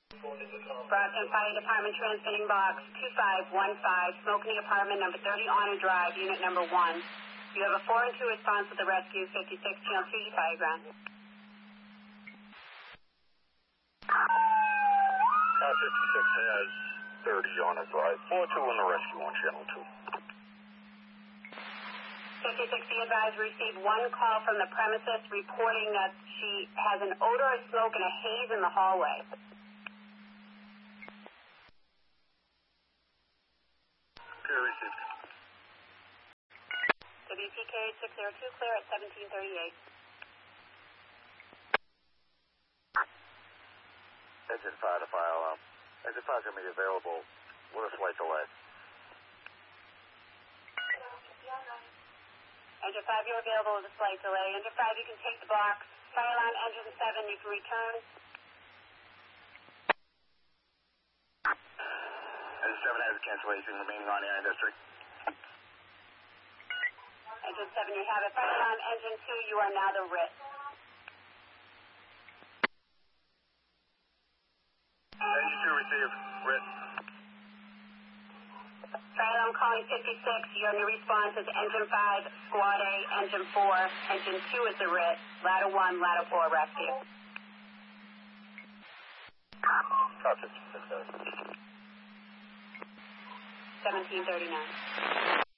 Brockton Fire Department transmitting box 2515, smoke in the apartment number 30 Honor Drive, unit number 1. You have a 4 and 2 response to the rescue, 56 channel 2, you fire ground. 56 has 30 Honor Drive, 4-2 in the rescue on channel 2. 56, be advised, received one call from the premises reporting that she has an odor of smoke and a haze in the hallway. Clear received. WPK 602, clear at 1738. Engine 5 to fire alarm. Engine 5 is going to be available with a slight delay. Engine 5, you're available with a slight delay. Engine 5, you can take the box. Fire alarm, engine 7, you can return. Engine 7 has a cancellation remaining on air in district. Engine 7, you have it. Fire alarm, engine 2, you are now the RIT. Engine 2 received. RIT. Fire alarm calling 56, your new response is engine 5, squad A, engine 4, engine 2 is the RIT, ladder 1, ladder 4 rescue. Copy. 1739.